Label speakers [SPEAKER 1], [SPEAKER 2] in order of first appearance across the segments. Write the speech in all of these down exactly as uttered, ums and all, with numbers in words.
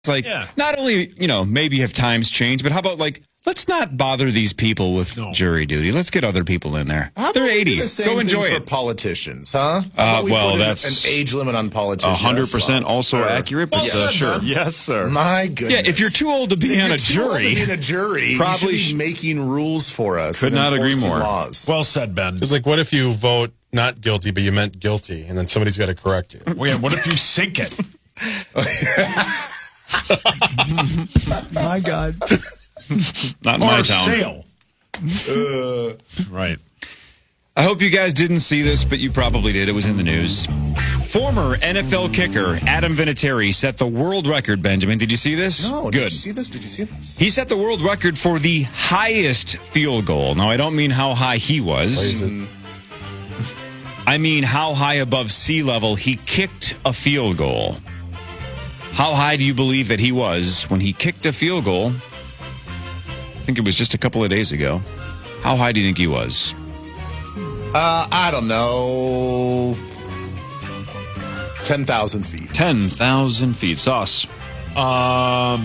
[SPEAKER 1] It's like,
[SPEAKER 2] yeah.
[SPEAKER 1] not only, you know, maybe have times changed, but how about, like, let's not bother these people with no. jury duty. Let's get other people in there.
[SPEAKER 3] How
[SPEAKER 1] They're eighty.
[SPEAKER 3] The same
[SPEAKER 1] Go enjoy
[SPEAKER 3] thing
[SPEAKER 1] it.
[SPEAKER 3] For politicians, huh?
[SPEAKER 1] Uh, we well, that's
[SPEAKER 3] an age limit on politicians.
[SPEAKER 1] one hundred percent
[SPEAKER 3] well.
[SPEAKER 1] also
[SPEAKER 3] sure.
[SPEAKER 1] accurate, but
[SPEAKER 3] well,
[SPEAKER 1] uh,
[SPEAKER 3] yes,
[SPEAKER 1] sure.
[SPEAKER 2] Yes, sir.
[SPEAKER 3] My goodness.
[SPEAKER 1] Yeah, if you're too old to be
[SPEAKER 3] if
[SPEAKER 1] on
[SPEAKER 3] you're
[SPEAKER 1] a
[SPEAKER 3] too
[SPEAKER 1] jury,
[SPEAKER 3] old to be in a jury,
[SPEAKER 1] probably
[SPEAKER 3] you should be making rules for us.
[SPEAKER 1] Could not agree more.
[SPEAKER 3] Laws.
[SPEAKER 2] Well said, Ben.
[SPEAKER 4] It's like, what if you vote not guilty, but you meant guilty, and then somebody's got to correct you?
[SPEAKER 2] Well, yeah, what if you sink it?
[SPEAKER 5] My God.
[SPEAKER 1] Not in
[SPEAKER 2] or
[SPEAKER 1] my town.
[SPEAKER 2] Sail. Uh, right.
[SPEAKER 1] I hope you guys didn't see this, but you probably did. It was in the news. Former N F L kicker Adam Vinatieri set the world record, Benjamin. Did you see this?
[SPEAKER 3] No.
[SPEAKER 1] Good.
[SPEAKER 3] Did you see this? Did you see this?
[SPEAKER 1] He set the world record for the highest field goal. Now, I don't mean how high he was. I mean how high above sea level he kicked a field goal. How high do you believe that he was when he kicked a field goal? I think it was just a couple of days ago. How high do you think he was?
[SPEAKER 3] Uh, I don't know. ten thousand feet.
[SPEAKER 1] ten thousand feet. Sauce.
[SPEAKER 2] Um,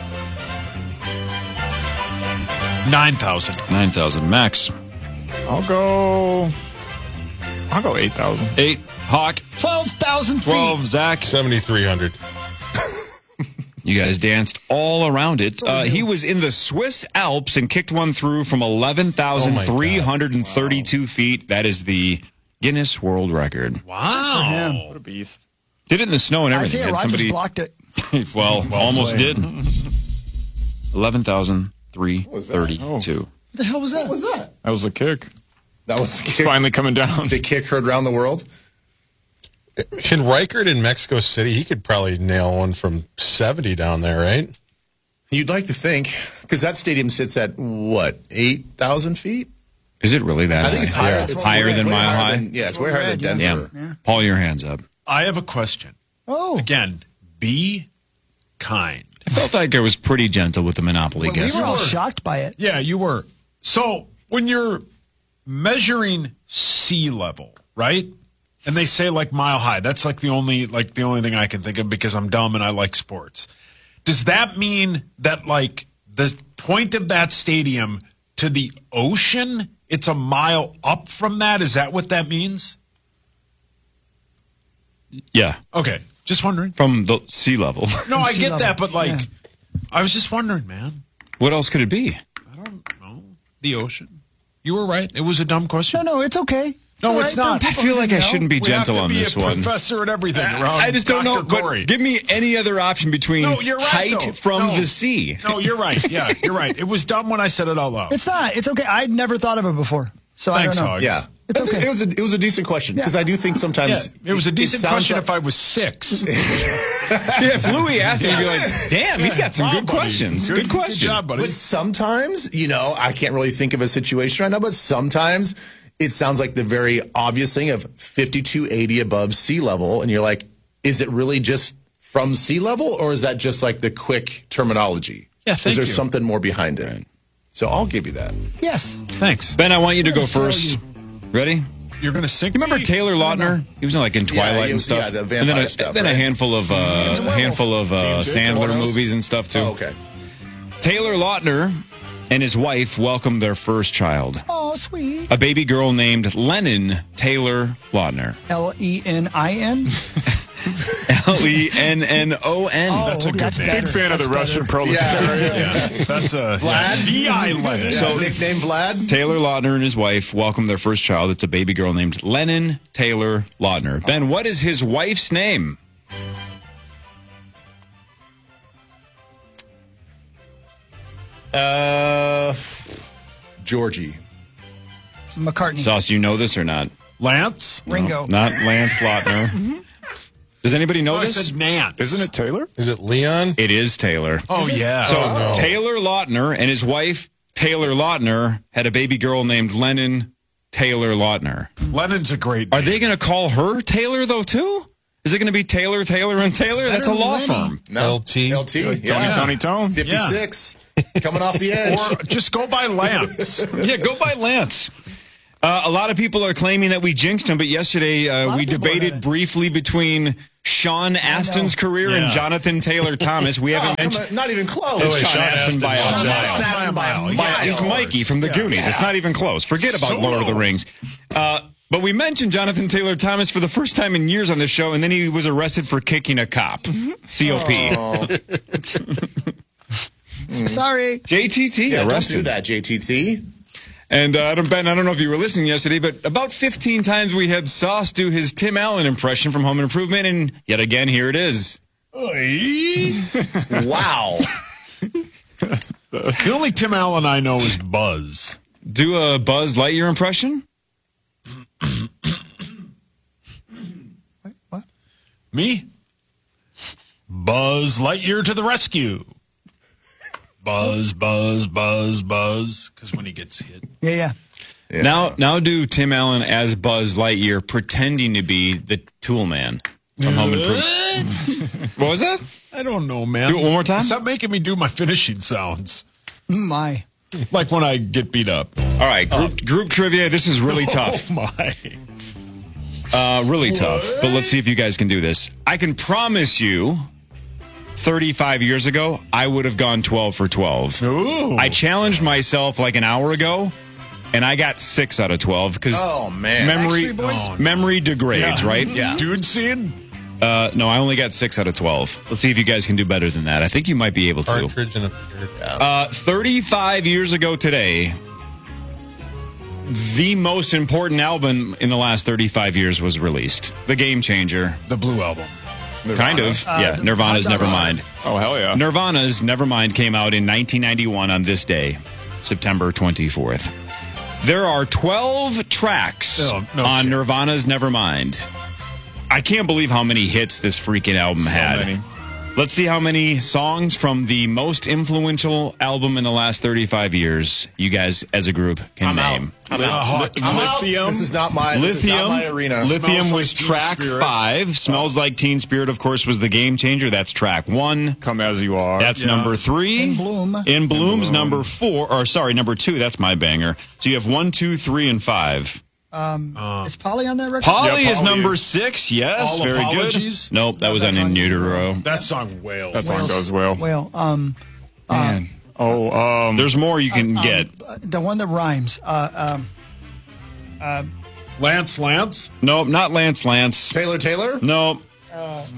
[SPEAKER 2] nine thousand.
[SPEAKER 1] nine thousand. Max.
[SPEAKER 6] I'll go... I'll go eight thousand.
[SPEAKER 1] eight. Hawk.
[SPEAKER 5] twelve thousand feet.
[SPEAKER 1] twelve. Zach.
[SPEAKER 4] seventy-three hundred.
[SPEAKER 1] You guys danced all around it. Uh, he was in the Swiss Alps and kicked one through from eleven thousand three hundred thirty-two wow. feet. That is the Guinness World Record.
[SPEAKER 2] Wow.
[SPEAKER 6] What a beast.
[SPEAKER 1] Did it in the snow and everything.
[SPEAKER 5] Isaiah
[SPEAKER 1] Had
[SPEAKER 5] Rogers
[SPEAKER 1] somebody
[SPEAKER 5] blocked it.
[SPEAKER 1] well,
[SPEAKER 2] well
[SPEAKER 1] almost
[SPEAKER 2] played.
[SPEAKER 1] did. eleven thousand three hundred thirty-two.
[SPEAKER 6] Oh.
[SPEAKER 5] What the hell was that?
[SPEAKER 3] What was that?
[SPEAKER 6] That was a kick.
[SPEAKER 3] That was the kick.
[SPEAKER 6] Finally coming down.
[SPEAKER 3] The kick heard around the world.
[SPEAKER 4] Can Reichert in Mexico City, he could probably nail one from seventy down there, right?
[SPEAKER 3] You'd like to think, because that stadium sits at, what, eight thousand feet?
[SPEAKER 1] Is it really that
[SPEAKER 3] I think it's
[SPEAKER 1] high?
[SPEAKER 3] higher.
[SPEAKER 1] Yeah.
[SPEAKER 3] It's
[SPEAKER 1] higher
[SPEAKER 3] way-
[SPEAKER 1] than
[SPEAKER 3] way
[SPEAKER 1] Mile
[SPEAKER 3] higher
[SPEAKER 1] High?
[SPEAKER 3] than- yeah, it's way higher than
[SPEAKER 5] Red,
[SPEAKER 3] Denver.
[SPEAKER 1] Yeah. Paul, your hands up.
[SPEAKER 2] I have a question.
[SPEAKER 5] Oh.
[SPEAKER 2] Again, be kind.
[SPEAKER 1] I felt like I was pretty gentle with the Monopoly
[SPEAKER 5] Well, we
[SPEAKER 1] guesses.
[SPEAKER 5] were all shocked by it.
[SPEAKER 2] Yeah, you were. So when you're measuring sea level, right? And they say like mile high. That's like the only like the only thing I can think of because I'm dumb and I like sports. Does that mean that like the point of that stadium to the ocean, it's a mile up from that? Is that what that means?
[SPEAKER 1] Yeah.
[SPEAKER 2] Okay, just wondering.
[SPEAKER 1] From the sea level.
[SPEAKER 2] No, I
[SPEAKER 5] Sea
[SPEAKER 2] get
[SPEAKER 5] level.
[SPEAKER 2] that, but like,
[SPEAKER 5] Yeah.
[SPEAKER 2] I was just wondering, man.
[SPEAKER 1] What else could it be?
[SPEAKER 2] I don't know. The ocean. You were right. It was a dumb question.
[SPEAKER 5] No, no, it's okay.
[SPEAKER 2] No,
[SPEAKER 5] all
[SPEAKER 2] it's
[SPEAKER 5] right.
[SPEAKER 2] not.
[SPEAKER 5] There are
[SPEAKER 1] I
[SPEAKER 5] people
[SPEAKER 1] feel
[SPEAKER 5] who
[SPEAKER 1] like I
[SPEAKER 5] know.
[SPEAKER 1] shouldn't be
[SPEAKER 2] We have
[SPEAKER 1] gentle
[SPEAKER 2] to
[SPEAKER 1] on
[SPEAKER 2] be
[SPEAKER 1] this
[SPEAKER 2] a
[SPEAKER 1] one.
[SPEAKER 2] professor at everything around
[SPEAKER 1] I just don't know.
[SPEAKER 2] Doctor Corey.
[SPEAKER 1] But give me any other option between
[SPEAKER 2] No, you're right,
[SPEAKER 1] height
[SPEAKER 2] though.
[SPEAKER 1] from
[SPEAKER 2] No.
[SPEAKER 1] the sea.
[SPEAKER 2] No, you're right. Yeah, you're right. It was dumb when I said it out loud.
[SPEAKER 5] It's not. It's okay. I'd never thought of it before. So
[SPEAKER 2] Thanks,
[SPEAKER 5] I don't know.
[SPEAKER 2] Hogs.
[SPEAKER 3] Yeah.
[SPEAKER 5] It's
[SPEAKER 3] That's a-
[SPEAKER 5] okay.
[SPEAKER 3] it, was a, it was a decent question, because I do think sometimes...
[SPEAKER 2] Yeah, it was a decent
[SPEAKER 3] sounds
[SPEAKER 2] question
[SPEAKER 3] like-
[SPEAKER 2] if I was six.
[SPEAKER 1] Yeah, if Louis asked me, I'd be like, damn, he's got some
[SPEAKER 2] Wow,
[SPEAKER 1] good
[SPEAKER 2] buddy.
[SPEAKER 1] questions.
[SPEAKER 2] Good,
[SPEAKER 1] Good question.
[SPEAKER 2] Good job, buddy.
[SPEAKER 3] But sometimes, you know, I can't really think of a situation right now, but sometimes it sounds like the very obvious thing of fifty-two eighty above sea level, and you're like, is it really just from sea level, or is that just like the quick terminology?
[SPEAKER 2] Yeah,
[SPEAKER 3] Is
[SPEAKER 2] thank
[SPEAKER 3] there
[SPEAKER 2] you.
[SPEAKER 3] something more behind it? So I'll give you that.
[SPEAKER 5] Yes.
[SPEAKER 2] Thanks.
[SPEAKER 1] Ben, I want you to go
[SPEAKER 5] gonna sell
[SPEAKER 1] first.
[SPEAKER 5] you.
[SPEAKER 1] Ready?
[SPEAKER 2] You're going to sink
[SPEAKER 1] You remember
[SPEAKER 2] me?
[SPEAKER 1] Taylor Lautner? He was in, like in
[SPEAKER 3] Yeah,
[SPEAKER 1] Twilight
[SPEAKER 3] he
[SPEAKER 1] and
[SPEAKER 3] was-
[SPEAKER 1] stuff.
[SPEAKER 3] yeah, the
[SPEAKER 1] and
[SPEAKER 3] vampire
[SPEAKER 1] then a,
[SPEAKER 3] stuff,
[SPEAKER 1] then a
[SPEAKER 3] right?
[SPEAKER 1] handful of uh,
[SPEAKER 5] was a
[SPEAKER 1] a
[SPEAKER 5] werewolf.
[SPEAKER 1] handful of uh,
[SPEAKER 3] James
[SPEAKER 1] Sandler
[SPEAKER 3] Jacob.
[SPEAKER 1] movies and stuff too.
[SPEAKER 3] Oh, okay.
[SPEAKER 1] Taylor Lautner and his wife welcomed their first child,
[SPEAKER 5] Oh, sweet.
[SPEAKER 1] a baby girl named Lennon Taylor Lautner.
[SPEAKER 5] L E N I N.
[SPEAKER 1] L E N N O N.
[SPEAKER 5] Oh,
[SPEAKER 2] That's a good
[SPEAKER 5] that's
[SPEAKER 2] name.
[SPEAKER 5] better.
[SPEAKER 6] Big fan of the
[SPEAKER 5] That's
[SPEAKER 6] Russian
[SPEAKER 5] better.
[SPEAKER 6] proletariat.
[SPEAKER 2] Yeah, that's a
[SPEAKER 3] Vlad?
[SPEAKER 2] V I Lennon.
[SPEAKER 3] So nickname Vlad?
[SPEAKER 1] Taylor Lautner and his wife welcomed their first child. It's a baby girl named Lennon Taylor Lautner. Ben, what is his wife's name?
[SPEAKER 3] Uh, Georgie.
[SPEAKER 5] McCartney.
[SPEAKER 1] Sauce, do you know this or not?
[SPEAKER 2] Lance?
[SPEAKER 5] Ringo.
[SPEAKER 1] Not Lance Lautner. Does anybody know
[SPEAKER 2] Oh, I
[SPEAKER 1] this?
[SPEAKER 2] said Nance.
[SPEAKER 6] Isn't it Taylor?
[SPEAKER 4] Is it Leon?
[SPEAKER 1] It is Taylor.
[SPEAKER 2] Oh, yeah.
[SPEAKER 1] So
[SPEAKER 4] no.
[SPEAKER 1] Taylor Lautner and his wife Taylor Lautner had a baby girl named Lennon Taylor Lautner.
[SPEAKER 2] Lennon's a great
[SPEAKER 1] Are
[SPEAKER 2] name.
[SPEAKER 1] they going to call her Taylor though too? Is it going to be Taylor, Taylor, and Taylor? That's a
[SPEAKER 5] better
[SPEAKER 1] law
[SPEAKER 5] than Lenny.
[SPEAKER 1] firm.
[SPEAKER 3] No.
[SPEAKER 4] L T.
[SPEAKER 3] L T.
[SPEAKER 6] Tony,
[SPEAKER 3] Yeah.
[SPEAKER 6] Tony, Tone.
[SPEAKER 3] fifty-six. Coming off the edge.
[SPEAKER 2] Or just go by Lance.
[SPEAKER 1] Yeah, go by Lance. Uh, a lot of people are claiming that we jinxed him, but yesterday uh,
[SPEAKER 5] lot
[SPEAKER 1] we
[SPEAKER 5] of people are
[SPEAKER 1] debated
[SPEAKER 5] gonna-
[SPEAKER 1] briefly between Sean Astin's career and
[SPEAKER 2] Yeah.
[SPEAKER 1] Jonathan Taylor Thomas. We haven't
[SPEAKER 3] Oh, come
[SPEAKER 1] mentioned
[SPEAKER 3] on, not even close.
[SPEAKER 4] Oh, wait,
[SPEAKER 1] Sean
[SPEAKER 4] Sean
[SPEAKER 1] Astin
[SPEAKER 4] Astin
[SPEAKER 1] by a
[SPEAKER 4] by a
[SPEAKER 1] mile.
[SPEAKER 3] Sean Astin by a
[SPEAKER 2] Yeah.
[SPEAKER 3] mile.
[SPEAKER 1] He's Mikey from the Goonies. It's not even close. Forget about
[SPEAKER 2] Solo.
[SPEAKER 1] Lord of the Rings. Uh, but we mentioned Jonathan Taylor Thomas for the first time in years on the show, and then he was arrested for kicking a cop. C O P.
[SPEAKER 5] Sorry.
[SPEAKER 1] J T T
[SPEAKER 3] Yeah, don't
[SPEAKER 1] arrested.
[SPEAKER 3] do that, J T T.
[SPEAKER 1] And uh, I don't, Ben, I don't know if you were listening yesterday, but about fifteen times we had Sauce do his Tim Allen impression from Home Improvement, and yet again, here it is.
[SPEAKER 3] Wow.
[SPEAKER 2] The only Tim Allen I know is Buzz.
[SPEAKER 1] Do a Buzz Lightyear impression?
[SPEAKER 5] What?
[SPEAKER 2] Me? Buzz Lightyear to the rescue. Buzz, buzz, buzz, buzz. Because when he gets hit.
[SPEAKER 5] Yeah, yeah.
[SPEAKER 3] Yeah.
[SPEAKER 1] Now, now do Tim Allen as Buzz Lightyear, pretending to be the Tool Man from Home Improvement. What was that?
[SPEAKER 2] I don't know, man.
[SPEAKER 1] Do it one more time?
[SPEAKER 2] Stop making me do my finishing sounds.
[SPEAKER 5] My.
[SPEAKER 2] Like when I get beat up.
[SPEAKER 1] All right, group, group trivia. This is really tough.
[SPEAKER 2] Oh, my.
[SPEAKER 1] Uh, really tough. But let's see if you guys can do this. I can promise you, thirty-five years ago, I would have gone twelve for twelve.
[SPEAKER 2] Ooh.
[SPEAKER 1] I challenged myself like an hour ago, and I got six out of twelve because
[SPEAKER 3] Oh, man.
[SPEAKER 1] memory
[SPEAKER 5] Backstreet Boys?
[SPEAKER 2] Oh, no.
[SPEAKER 1] memory degrades, right?
[SPEAKER 2] Yeah. Dude scene?
[SPEAKER 1] Uh, no, I only got six out of twelve. Let's see if you guys can do better than that. I think you might be able to.
[SPEAKER 4] Partridge in a pear.
[SPEAKER 1] Uh, thirty-five years ago today, the most important album in the last thirty-five years was released. The Game Changer.
[SPEAKER 2] The Blue Album.
[SPEAKER 1] Kind of.
[SPEAKER 5] Uh,
[SPEAKER 1] yeah,
[SPEAKER 5] the-
[SPEAKER 1] Nirvana's
[SPEAKER 5] Hot Dog
[SPEAKER 1] Nevermind.
[SPEAKER 6] Oh, hell yeah.
[SPEAKER 1] Nirvana's Nevermind came out in nineteen ninety-one on this day, September twenty-fourth. There are twelve tracks
[SPEAKER 2] No, no
[SPEAKER 1] on
[SPEAKER 2] chance.
[SPEAKER 1] Nirvana's Nevermind. I can't believe how many hits this freaking album had.
[SPEAKER 6] many.
[SPEAKER 1] Let's see how many songs from the most influential album in the last thirty-five years you guys as a group can
[SPEAKER 3] I'm out.
[SPEAKER 1] name.
[SPEAKER 3] I'm out.
[SPEAKER 2] Li-
[SPEAKER 3] I'm out.
[SPEAKER 2] Lithium.
[SPEAKER 3] This is not my, this is
[SPEAKER 1] Lithium,
[SPEAKER 3] not my arena.
[SPEAKER 1] Lithium
[SPEAKER 2] Smells
[SPEAKER 1] was
[SPEAKER 2] Like Teen
[SPEAKER 1] track
[SPEAKER 2] Spirit.
[SPEAKER 1] five. Smells Like Teen Spirit, of course, was the Game Changer. That's track one.
[SPEAKER 6] Come as you are.
[SPEAKER 1] That's
[SPEAKER 2] Yeah.
[SPEAKER 1] number three.
[SPEAKER 5] In Bloom.
[SPEAKER 1] In Bloom's
[SPEAKER 6] Bloom.
[SPEAKER 1] number four, or sorry, number two. That's my banger. So you have one, two, three, and five.
[SPEAKER 5] Is Polly on that record?
[SPEAKER 1] Polly
[SPEAKER 2] Yeah,
[SPEAKER 1] is
[SPEAKER 2] Polly
[SPEAKER 1] number
[SPEAKER 2] is-
[SPEAKER 1] six. Yes,
[SPEAKER 2] All
[SPEAKER 1] very
[SPEAKER 2] Apologies?
[SPEAKER 1] good. Nope, that
[SPEAKER 5] No,
[SPEAKER 1] was
[SPEAKER 5] that's
[SPEAKER 1] on In
[SPEAKER 5] on
[SPEAKER 1] Utero.
[SPEAKER 2] That song wails.
[SPEAKER 6] that song goes well.
[SPEAKER 5] Well, um,
[SPEAKER 6] Man. Oh, um,
[SPEAKER 1] There's more you can get.
[SPEAKER 5] uh, the one that rhymes. Uh, um,
[SPEAKER 2] Lance Lance?
[SPEAKER 1] Nope, not Lance Lance.
[SPEAKER 3] Taylor Taylor?
[SPEAKER 1] Nope,
[SPEAKER 5] uh,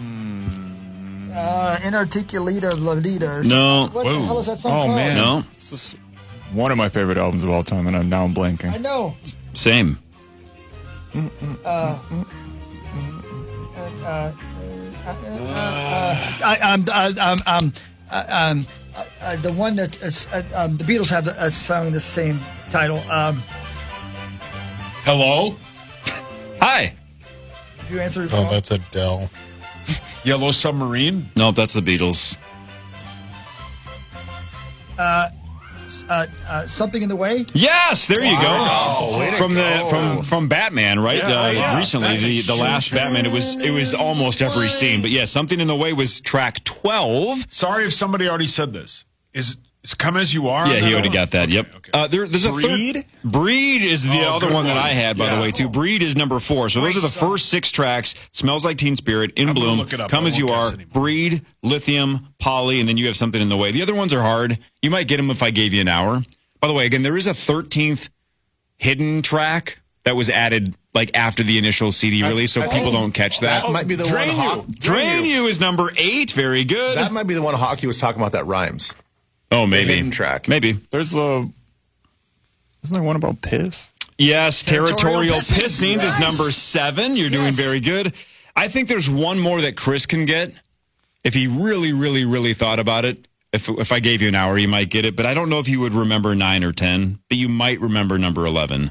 [SPEAKER 5] Inarticulata La Vida or something.
[SPEAKER 1] no,
[SPEAKER 5] What the hell is that song
[SPEAKER 6] Oh,
[SPEAKER 5] called?
[SPEAKER 6] man.
[SPEAKER 1] no.
[SPEAKER 6] This is one of my favorite albums of all time, and I'm now blanking.
[SPEAKER 5] I know.
[SPEAKER 1] Same.
[SPEAKER 5] I, um, uh, um, um, uh, um, uh, uh, the one that is, uh, um, the Beatles have a song the same title. Um,
[SPEAKER 2] Hello?
[SPEAKER 1] Hi.
[SPEAKER 5] did you answer your
[SPEAKER 4] Oh,
[SPEAKER 5] phone?
[SPEAKER 4] that's Adele.
[SPEAKER 2] Yellow Submarine?
[SPEAKER 1] Nope, that's the Beatles.
[SPEAKER 5] uh, uh, something in the way.
[SPEAKER 1] Yes, there you
[SPEAKER 3] Wow,
[SPEAKER 1] go.
[SPEAKER 3] way to
[SPEAKER 1] From the
[SPEAKER 3] go.
[SPEAKER 1] from from Batman, right?
[SPEAKER 2] Yeah,
[SPEAKER 1] uh,
[SPEAKER 2] yeah.
[SPEAKER 1] Recently,
[SPEAKER 2] That's a
[SPEAKER 1] the the
[SPEAKER 2] huge
[SPEAKER 1] last Batman. It was it was almost every scene, but yeah, Something in the Way was track twelve.
[SPEAKER 2] Sorry if somebody already said this. Is is Come As You Are? on
[SPEAKER 1] Yeah,
[SPEAKER 2] that
[SPEAKER 1] he already
[SPEAKER 2] album?
[SPEAKER 1] got that.
[SPEAKER 2] Okay,
[SPEAKER 1] Yep.
[SPEAKER 2] okay.
[SPEAKER 1] Uh, there, there's a
[SPEAKER 6] Breed?
[SPEAKER 1] third. Breed is the
[SPEAKER 2] Oh,
[SPEAKER 1] other
[SPEAKER 2] good
[SPEAKER 1] one that
[SPEAKER 2] one.
[SPEAKER 1] I had, by
[SPEAKER 2] Yeah.
[SPEAKER 1] the way, too. Breed is number four. So those are the first six tracks. Smells Like Teen Spirit, In
[SPEAKER 2] I'm gonna
[SPEAKER 1] Bloom,
[SPEAKER 2] look it up.
[SPEAKER 1] Come
[SPEAKER 2] I
[SPEAKER 1] As You
[SPEAKER 2] won't
[SPEAKER 1] Are,
[SPEAKER 2] guess anymore.
[SPEAKER 1] Breed, Lithium, Polly, and then you have Something in the Way. The other ones are hard. You might get them if I gave you an hour. By the way, again, there is a thirteenth hidden track that was added like after the initial C D release, so
[SPEAKER 3] I
[SPEAKER 1] people
[SPEAKER 3] think
[SPEAKER 1] don't catch that.
[SPEAKER 3] That might be the
[SPEAKER 2] Drain
[SPEAKER 3] one.
[SPEAKER 2] You.
[SPEAKER 3] Hawk,
[SPEAKER 1] Drain You is number eight. Very good.
[SPEAKER 3] That might be the one Hockey was talking about that rhymes.
[SPEAKER 1] oh, maybe.
[SPEAKER 3] hidden track.
[SPEAKER 1] Maybe.
[SPEAKER 6] There's a. Isn't there one about piss?
[SPEAKER 1] Yes, Territorial,
[SPEAKER 5] Territorial
[SPEAKER 1] Pissings
[SPEAKER 5] Pissings.
[SPEAKER 1] is number seven. You're doing
[SPEAKER 5] Yes.
[SPEAKER 1] very good. I think there's one more that Chris can get if he really, really, really thought about it. If if I gave you an hour, you might get it. But I don't know if you would remember nine or ten. But you might remember number eleven.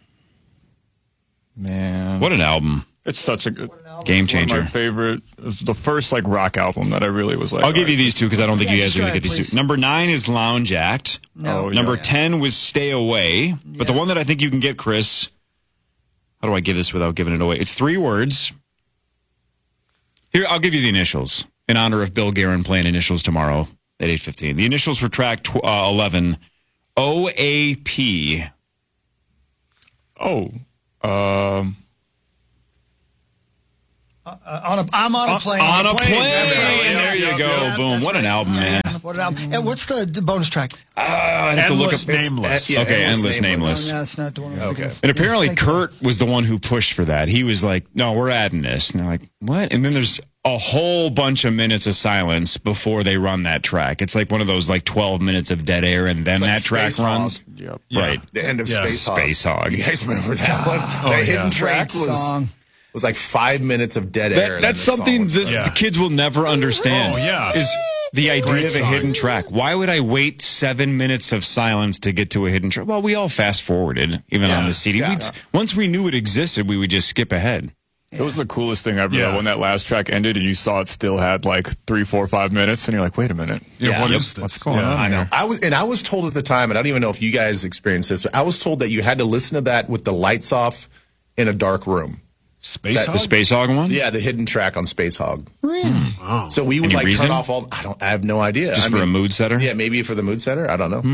[SPEAKER 6] Man.
[SPEAKER 1] What an album!
[SPEAKER 6] It's such a good.
[SPEAKER 1] Game
[SPEAKER 6] One
[SPEAKER 1] changer.
[SPEAKER 6] of my favorite. It was the first like rock album that I really was like.
[SPEAKER 1] I'll give you
[SPEAKER 6] all
[SPEAKER 1] these two because I don't think
[SPEAKER 5] Yeah,
[SPEAKER 1] you guys
[SPEAKER 5] just
[SPEAKER 1] are
[SPEAKER 5] go
[SPEAKER 1] going to
[SPEAKER 5] ahead,
[SPEAKER 1] get these
[SPEAKER 5] please.
[SPEAKER 1] two. Number nine is Lounge Act.
[SPEAKER 5] No.
[SPEAKER 6] Oh, yeah.
[SPEAKER 1] Number ten was Stay Away. But the
[SPEAKER 5] Yeah.
[SPEAKER 1] one that I think you can get, Chris, how do I give this without giving it away? It's three words. Here, I'll give you the initials in honor of Bill Guerin playing initials tomorrow at eight fifteen. The initials for track tw- uh, eleven, O A P.
[SPEAKER 6] Oh. Um.
[SPEAKER 5] Uh, on a, I'm on a plane.
[SPEAKER 1] On a plane.
[SPEAKER 2] Yeah,
[SPEAKER 1] There you
[SPEAKER 2] yeah,
[SPEAKER 1] go.
[SPEAKER 2] yeah,
[SPEAKER 1] Boom.
[SPEAKER 5] that's
[SPEAKER 1] What an
[SPEAKER 5] right.
[SPEAKER 1] album, man.
[SPEAKER 5] What an album. And what's the, the bonus track?
[SPEAKER 1] Uh, I'd have to look up.
[SPEAKER 2] Endless Nameless.
[SPEAKER 3] Yeah,
[SPEAKER 1] Okay, Endless
[SPEAKER 5] Oh,
[SPEAKER 1] Nameless.
[SPEAKER 5] no, that's not the one. I was thinking of.
[SPEAKER 1] And apparently,
[SPEAKER 5] Thank you.
[SPEAKER 1] Kurt was the one who pushed for that. He was like, "No, we're adding this." And they're like, "What?" And then there's a whole bunch of minutes of silence before they run that track. It's like one of those like twelve minutes of dead air, and then
[SPEAKER 3] It's like
[SPEAKER 1] that track
[SPEAKER 3] Space
[SPEAKER 1] runs.
[SPEAKER 3] Hog.
[SPEAKER 6] Yep.
[SPEAKER 1] Right.
[SPEAKER 3] The end of
[SPEAKER 2] Yeah,
[SPEAKER 3] Space Hog.
[SPEAKER 1] Space Hog.
[SPEAKER 3] You guys remember that one?
[SPEAKER 2] Oh,
[SPEAKER 3] that
[SPEAKER 2] yeah.
[SPEAKER 3] hidden track
[SPEAKER 5] Great
[SPEAKER 3] was
[SPEAKER 5] song.
[SPEAKER 3] was like five minutes of dead air.
[SPEAKER 1] That,
[SPEAKER 3] and
[SPEAKER 1] that's
[SPEAKER 3] then the song
[SPEAKER 1] something
[SPEAKER 3] was
[SPEAKER 1] this,
[SPEAKER 2] Yeah.
[SPEAKER 1] the kids will never understand.
[SPEAKER 2] Oh, yeah.
[SPEAKER 1] Is the idea
[SPEAKER 2] Great
[SPEAKER 1] of a
[SPEAKER 2] song.
[SPEAKER 1] hidden track. Why would I wait seven minutes of silence to get to a hidden track? Well, we all fast forwarded, even on the C D.
[SPEAKER 3] Yeah.
[SPEAKER 1] We'd- Once we knew it existed, we would just skip ahead.
[SPEAKER 6] It was the coolest thing ever
[SPEAKER 2] Yeah.
[SPEAKER 6] though, when that last track ended and you saw it still had like three, four, five minutes, and you're like, wait a minute.
[SPEAKER 2] Yeah,
[SPEAKER 3] Yeah.
[SPEAKER 2] what
[SPEAKER 3] Yep.
[SPEAKER 2] is this?
[SPEAKER 6] What's going
[SPEAKER 2] Yeah.
[SPEAKER 6] on?
[SPEAKER 3] I know. I was, and I was told at the time, and I don't even know if you guys experienced this, but I was told that you had to listen to that with the lights off in a dark room.
[SPEAKER 2] Space
[SPEAKER 3] That-
[SPEAKER 1] The
[SPEAKER 2] Hog?
[SPEAKER 1] Space Hog one?
[SPEAKER 3] Yeah, the hidden track on Space Hog.
[SPEAKER 5] Really?
[SPEAKER 2] Oh.
[SPEAKER 3] So we would
[SPEAKER 1] Any
[SPEAKER 3] like
[SPEAKER 1] reason?
[SPEAKER 3] turn off all. I don't. I have no idea.
[SPEAKER 1] Just
[SPEAKER 3] I
[SPEAKER 1] for
[SPEAKER 3] mean,
[SPEAKER 1] a mood setter?
[SPEAKER 3] Yeah, maybe for the mood setter. I don't know.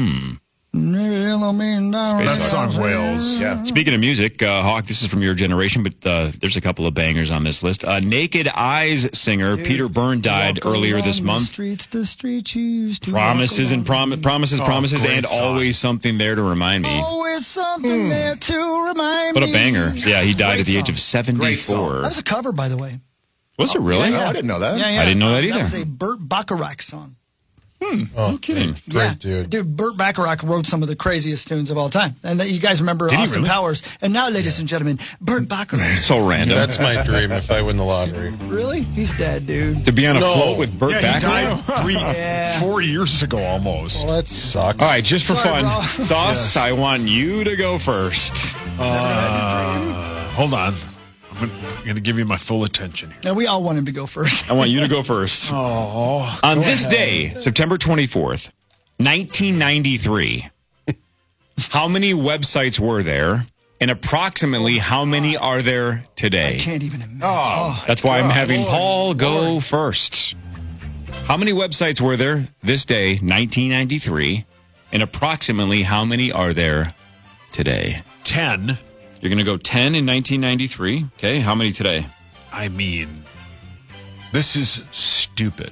[SPEAKER 2] That song wails.
[SPEAKER 3] Yeah.
[SPEAKER 1] Speaking of music, uh, Hawk, this is from your generation, but uh, there's a couple of bangers on this list. Uh, Naked Eyes singer Peter Byrne died
[SPEAKER 5] Walk
[SPEAKER 1] earlier this
[SPEAKER 5] along the
[SPEAKER 1] month.
[SPEAKER 5] Streets, the streets you used to
[SPEAKER 1] Promises
[SPEAKER 5] walk
[SPEAKER 1] and prom-
[SPEAKER 5] along.
[SPEAKER 1] promises,
[SPEAKER 2] Oh,
[SPEAKER 1] promises,
[SPEAKER 2] great
[SPEAKER 1] and
[SPEAKER 2] song.
[SPEAKER 1] always something there to remind me.
[SPEAKER 5] Always something there to remind
[SPEAKER 1] What
[SPEAKER 5] me.
[SPEAKER 1] a banger. Yeah, he died
[SPEAKER 5] Great
[SPEAKER 1] at the age
[SPEAKER 5] song.
[SPEAKER 1] of seventy-four.
[SPEAKER 5] That was a cover, by the way.
[SPEAKER 1] Was it really?
[SPEAKER 3] Oh, I didn't know that.
[SPEAKER 5] Yeah, yeah.
[SPEAKER 1] I didn't know that
[SPEAKER 5] That
[SPEAKER 1] either.
[SPEAKER 5] was a Burt Bacharach song.
[SPEAKER 4] Oh,
[SPEAKER 5] kidding.
[SPEAKER 4] Great
[SPEAKER 5] yeah.
[SPEAKER 4] dude.
[SPEAKER 5] Dude, Burt Bacharach wrote some of the craziest tunes of all time. And that you guys remember
[SPEAKER 1] Did he
[SPEAKER 5] Austin
[SPEAKER 1] really?
[SPEAKER 5] Powers. And now, ladies and gentlemen, Burt Bacharach.
[SPEAKER 1] So random.
[SPEAKER 4] That's my dream if I win the lottery.
[SPEAKER 5] Really? He's dead, dude.
[SPEAKER 1] to be on a
[SPEAKER 4] No.
[SPEAKER 1] float with Burt
[SPEAKER 2] Yeah, he
[SPEAKER 1] Bacharach?
[SPEAKER 2] died three,
[SPEAKER 5] Yeah.
[SPEAKER 2] four years ago almost.
[SPEAKER 4] Well, that sucks.
[SPEAKER 1] All right, just for
[SPEAKER 5] Sorry,
[SPEAKER 1] fun,
[SPEAKER 5] bro.
[SPEAKER 1] Sauce, I want you to go first.
[SPEAKER 2] Uh, hold on. I'm going to give you my full attention here.
[SPEAKER 5] And we all want him to go first.
[SPEAKER 1] I want you to go first.
[SPEAKER 2] Oh.
[SPEAKER 1] On this day, September twenty-fourth, nineteen ninety-three, how many websites were there? And approximately how many are there today?
[SPEAKER 5] Can't even imagine.
[SPEAKER 3] Oh,
[SPEAKER 1] That's why I'm having
[SPEAKER 5] Lord,
[SPEAKER 1] Paul go
[SPEAKER 5] Lord.
[SPEAKER 1] first. How many websites were there this day, nineteen ninety-three? And approximately how many are there today?
[SPEAKER 2] ten.
[SPEAKER 1] You're going to go ten in nineteen ninety-three. Okay, how many today?
[SPEAKER 2] I mean, this is stupid.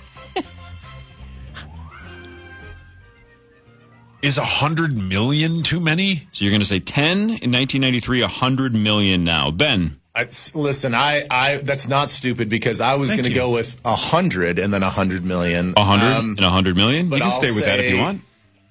[SPEAKER 2] Is a hundred million too many?
[SPEAKER 1] So you're going to say ten in nineteen ninety-three, one hundred million now. Ben,
[SPEAKER 3] I, listen, I, I, that's not stupid because I was
[SPEAKER 2] Thank
[SPEAKER 3] going to
[SPEAKER 2] you.
[SPEAKER 3] go with a hundred and then a hundred million.
[SPEAKER 1] one hundred
[SPEAKER 3] Um,
[SPEAKER 1] and one hundred million? You
[SPEAKER 3] but
[SPEAKER 1] can
[SPEAKER 3] I'll
[SPEAKER 1] stay with that if you
[SPEAKER 3] say-
[SPEAKER 1] want.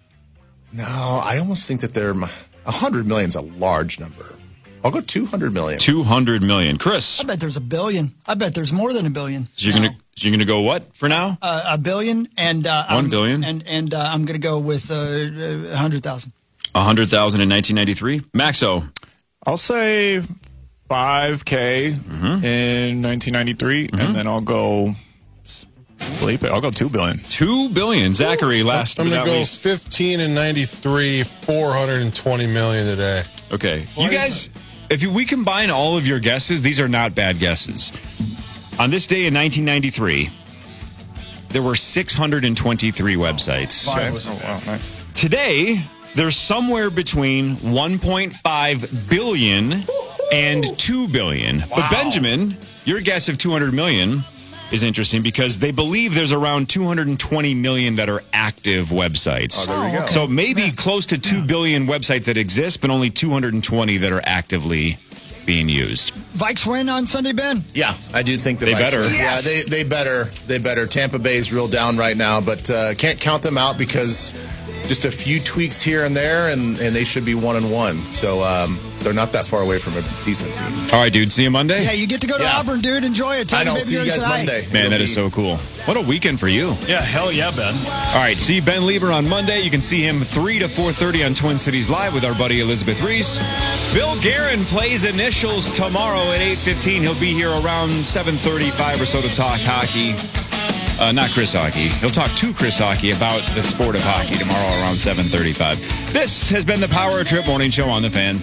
[SPEAKER 3] no, I almost think that they're a hundred million is a large number. I'll go two hundred million.
[SPEAKER 1] two hundred million. Chris,
[SPEAKER 5] I bet there's a billion. I bet there's more than a billion.
[SPEAKER 1] so you're going to so you're going to go what for now?
[SPEAKER 5] Uh, a billion and uh,
[SPEAKER 1] One
[SPEAKER 5] um,
[SPEAKER 1] billion?
[SPEAKER 5] and and uh, I'm going to go with uh, a hundred thousand.
[SPEAKER 1] one hundred thousand in nineteen ninety-three. Maxo,
[SPEAKER 6] I'll say five K
[SPEAKER 1] Mm-hmm.
[SPEAKER 6] in nineteen ninety-three, and then I'll go, bleep it, I'll go two billion.
[SPEAKER 1] two billion. Zachary, last
[SPEAKER 4] I'm
[SPEAKER 1] but
[SPEAKER 4] going
[SPEAKER 1] not
[SPEAKER 4] to go
[SPEAKER 1] least.
[SPEAKER 4] fifteen and ninety-three, four hundred twenty million today.
[SPEAKER 1] Okay. You guys, if you, we combine all of your guesses, these are not bad guesses. On this day in nineteen ninety-three, there were six hundred twenty-three websites.
[SPEAKER 6] Oh, wow, nice.
[SPEAKER 1] Today, there's somewhere between one point five billion and two billion. But Benjamin, your guess of two hundred million is interesting because they believe there's around two hundred twenty million that are active websites.
[SPEAKER 3] Oh, there we go.
[SPEAKER 1] So maybe close to two billion websites that exist, but only two hundred twenty that are actively being used.
[SPEAKER 5] Vikes win on Sunday, Ben.
[SPEAKER 3] Yeah, I do think the
[SPEAKER 1] They
[SPEAKER 3] Vikes
[SPEAKER 1] better.
[SPEAKER 3] are-
[SPEAKER 5] Yes.
[SPEAKER 3] Yeah, they they better. They better. Tampa Bay's real down right now, but uh, can't count them out because just a few tweaks here and there, and, and they should be one and one. So um, they're not that far away from a decent team.
[SPEAKER 1] All right, dude. See you Monday.
[SPEAKER 5] Yeah, you get to go to
[SPEAKER 3] Yeah.
[SPEAKER 5] Auburn, dude. Enjoy it. Tell
[SPEAKER 3] I
[SPEAKER 5] your
[SPEAKER 3] know.
[SPEAKER 5] baby
[SPEAKER 3] See you
[SPEAKER 5] Yogi
[SPEAKER 3] guys
[SPEAKER 5] said hi.
[SPEAKER 3] Monday.
[SPEAKER 1] Man, that
[SPEAKER 3] It'll
[SPEAKER 1] is
[SPEAKER 3] be-
[SPEAKER 1] so cool. What a weekend for you.
[SPEAKER 2] Yeah, hell yeah, Ben.
[SPEAKER 1] All right, see Ben Lieber on Monday. You can see him three to four thirty on Twin Cities Live with our buddy Elizabeth Reese. Bill Guerin plays initials tomorrow at eight fifteen. He'll be here around seven thirty-five or so to talk hockey. Uh, not Chris Hockey. He'll talk to Chris Hockey about the sport of hockey tomorrow around seven thirty-five. This has been the Power Trip Morning Show on The Fan.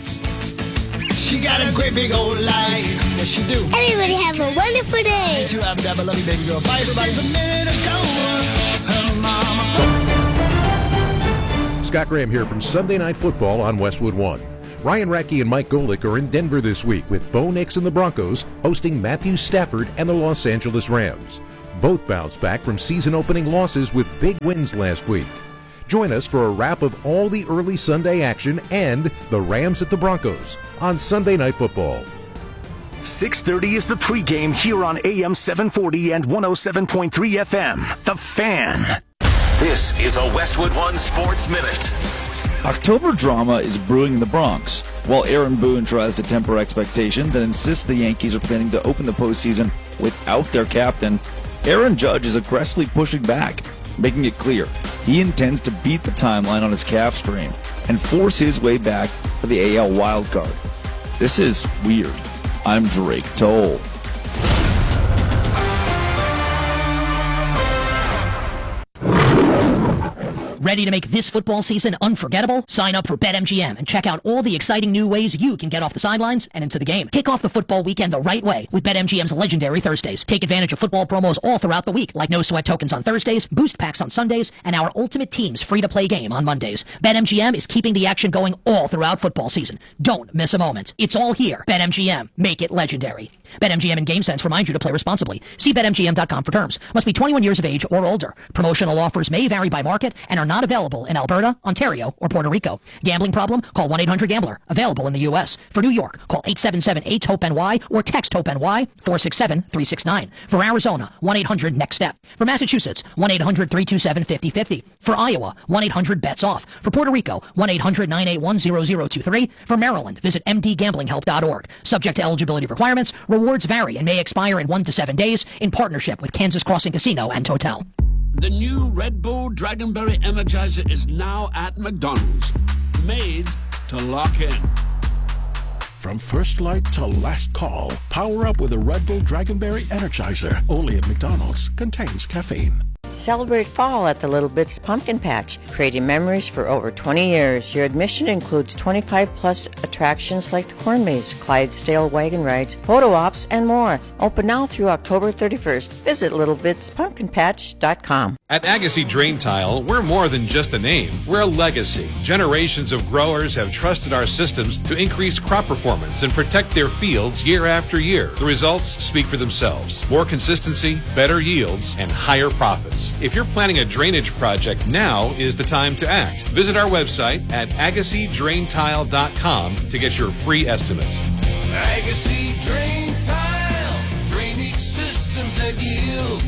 [SPEAKER 5] She got a great big old life. Yes, she do.
[SPEAKER 7] Everybody have a wonderful day.
[SPEAKER 5] To have that, I love you, baby girl. Bye, everybody. A minute ago, her mama.
[SPEAKER 8] Scott Graham here from Sunday Night Football on Westwood One. Ryan Radke and Mike Golick are in Denver this week with Bo Nix and the Broncos hosting Matthew Stafford and the Los Angeles Rams. Both bounced back from season-opening losses with big wins last week. Join us for a wrap of all the early Sunday action and the Rams at the Broncos on Sunday Night Football.
[SPEAKER 9] six thirty is the pregame here on A M seven forty and one oh seven point three F M. The Fan.
[SPEAKER 10] This is a Westwood One Sports Minute.
[SPEAKER 11] October drama is brewing in the Bronx. While Aaron Boone tries to temper expectations and insists the Yankees are planning to open the postseason without their captain, Aaron Judge is aggressively pushing back, making it clear he intends to beat the timeline on his calf strain and force his way back for the A L wildcard. This is weird. I'm Drake Toll.
[SPEAKER 12] Ready to make this football season unforgettable? Sign up for BetMGM and check out all the exciting new ways you can get off the sidelines and into the game. Kick off the football weekend the right way with BetMGM's legendary Thursdays. Take advantage of football promos all throughout the week, like no sweat tokens on Thursdays, boost packs on Sundays, and our Ultimate Teams free-to-play game on Mondays. BetMGM is keeping the action going all throughout football season. Don't miss a moment. It's all here. BetMGM. Make it legendary. BetMGM and GameSense remind you to play responsibly. See Bet M G M dot com for terms. Must be twenty-one years of age or older. Promotional offers may vary by market and are not available in Alberta, Ontario, or Puerto Rico. Gambling problem? Call one eight hundred gambler. Available in the U S. For New York, call eight seven seven eight hope N Y or text HOPE-NY four six seven three six nine. For Arizona, one eight hundred next step. For Massachusetts, one eight hundred three two seven five oh five oh. For Iowa, one eight hundred bets off. For Puerto Rico, one eight hundred nine eight one zero zero two three. For Maryland, visit m d gambling help dot org. Subject to eligibility requirements, rewards vary and may expire in one to seven days in partnership with Kansas Crossing Casino and Hotel.
[SPEAKER 13] The new Red Bull Dragonberry Energizer is now at McDonald's. Made to lock in.
[SPEAKER 14] From first light to last call, power up with a Red Bull Dragonberry Energizer. Only at McDonald's. Contains caffeine.
[SPEAKER 15] Celebrate fall at the Little Bits Pumpkin Patch, creating memories for over twenty years. Your admission includes twenty-five plus attractions like the Corn Maze, Clydesdale wagon rides, photo ops, and more. Open now through October thirty-first. Visit little bits pumpkin patch dot com.
[SPEAKER 16] At Agassi Drain Tile, we're more than just a name. We're a legacy. Generations of growers have trusted our systems to increase crop performance and protect their fields year after year. The results speak for themselves. More consistency, better yields, and higher profits. If you're planning a drainage project, now is the time to act. Visit our website at agassi drain tile dot com to get your free estimates.
[SPEAKER 13] Agassi Drain Tile. Drainage systems that yield.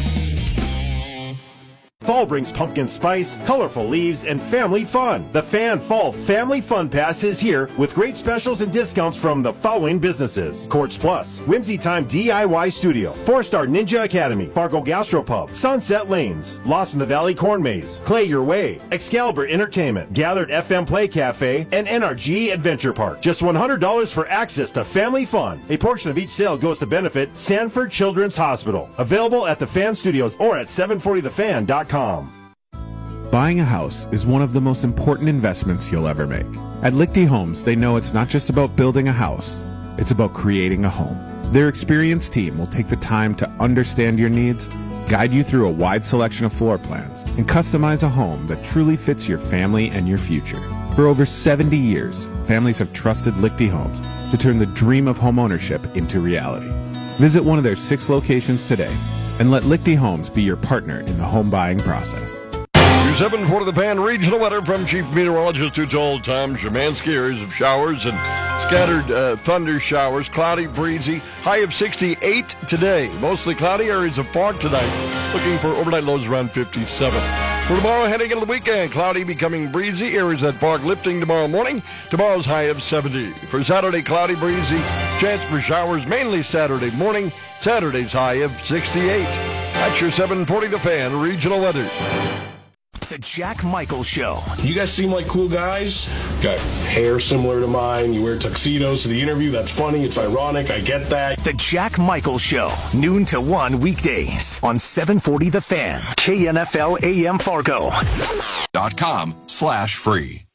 [SPEAKER 17] Fall brings pumpkin spice, colorful leaves, and family fun. The Fan Fall Family Fun Pass is here with great specials and discounts from the following businesses: Quartz Plus, Whimsy Time D I Y Studio, Four Star Ninja Academy, Fargo Gastropub, Sunset Lanes, Lost in the Valley Corn Maze, Play Your Way, Excalibur Entertainment, Gathered F M Play Cafe, and N R G Adventure Park. Just one hundred dollars for access to family fun. A portion of each sale goes to benefit Sanford Children's Hospital. Available at the Fan Studios or at seven forty the fan dot com.
[SPEAKER 18] Buying a house is one of the most important investments you'll ever make. At Lichty Homes, they know it's not just about building a house, it's about creating a home. Their experienced team will take the time to understand your needs, guide you through a wide selection of floor plans, and customize a home that truly fits your family and your future. For over seventy years, families have trusted Lichty Homes to turn the dream of homeownership into reality. Visit one of their six locations today and let Lichty Homes be your partner in the home buying process.
[SPEAKER 19] seven forty the Fan regional weather from Chief Meteorologist who told Tom Szymanski. Areas of showers and scattered uh, thunder showers, cloudy, breezy, high of sixty-eight today. Mostly cloudy, areas of fog tonight. Looking for overnight lows around fifty-seven. For tomorrow, heading into the weekend, cloudy becoming breezy, areas that fog lifting tomorrow morning. Tomorrow's high of seventy. For Saturday, cloudy, breezy, chance for showers mainly Saturday morning. Saturday's high of sixty-eight. That's your seven forty the Fan regional weather.
[SPEAKER 9] The Jack Michaels Show.
[SPEAKER 20] You guys seem like cool guys. Got hair similar to mine. You wear tuxedos to the interview. That's funny. It's ironic. I get that.
[SPEAKER 9] The Jack Michaels Show. Noon to one weekdays on seven forty The Fan. K N F L A M Fargo.
[SPEAKER 10] Dot com slash free.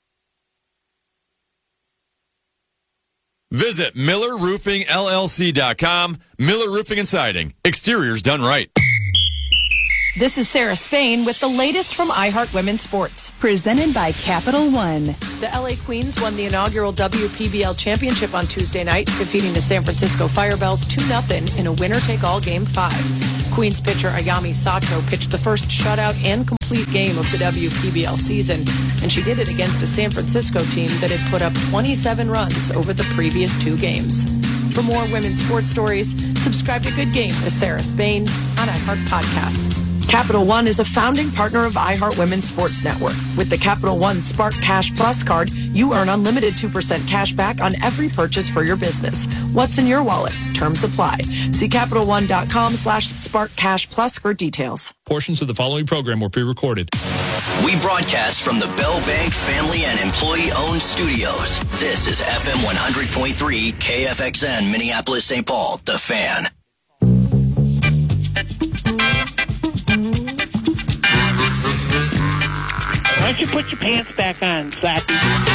[SPEAKER 21] Visit Miller Roofing L L C dot com. Miller Roofing and Siding. Exteriors done right. This is Sarah Spain with the latest from iHeart Women's Sports.
[SPEAKER 22] Presented by Capital One.
[SPEAKER 21] The L A Queens won the inaugural W P B L championship on Tuesday night, defeating the San Francisco Firebells two nothing in a winner-take-all Game five. Queens pitcher Ayami Sato pitched the first shutout and complete game of the W P B L season, and she did it against a San Francisco team that had put up twenty-seven runs over the previous two games. For more women's sports stories, subscribe to Good Game with Sarah Spain on iHeart Podcasts. Capital One is a founding partner of iHeart Women's Sports Network. With the Capital One Spark Cash Plus card, you earn unlimited two percent cash back on every purchase for your business. What's in your wallet? Terms apply. See CapitalOne.com slash Spark Cash Plus for details.
[SPEAKER 23] Portions of the following program were pre-recorded.
[SPEAKER 24] We broadcast from the Bell Bank family and employee-owned studios. This is F M one hundred point three K F X N, Minneapolis, Saint Paul, The Fan.
[SPEAKER 25] Why don't you put your pants back on, Slappy?